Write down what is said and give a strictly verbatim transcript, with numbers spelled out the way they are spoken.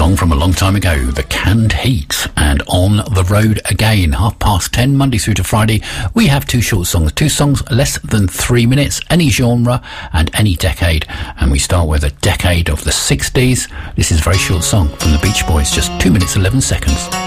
song from a long time ago, The Canned Heat, and On the Road Again. Half past ten, Monday through to Friday. We have two short songs, two songs less than three minutes, any genre and any decade. And we start with a decade of the sixties. This is a very short song from the Beach Boys, just two minutes, eleven seconds.